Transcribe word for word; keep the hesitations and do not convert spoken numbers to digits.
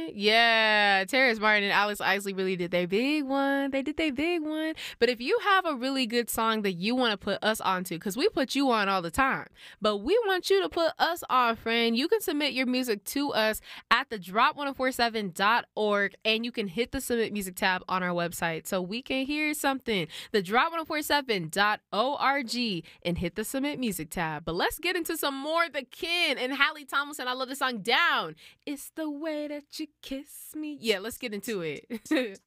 Martin. Yeah, Terrace Martin and Alex Isley really did their big one. They did their big one. But if you have a really good song that you want to put us onto, because we put you on all the time, but we want you to put us on, friend, you can submit your music to us at the drop ten forty-seven dot org, and you can hit the Submit Music tab on our website so we can hear something. The drop ten forty-seven dot org, and hit the Submit Music tab. But let's get into some more The Ken and Hallie Tomlinson. I love the song Down. It's the way that you kiss me. Yeah, let's get into it.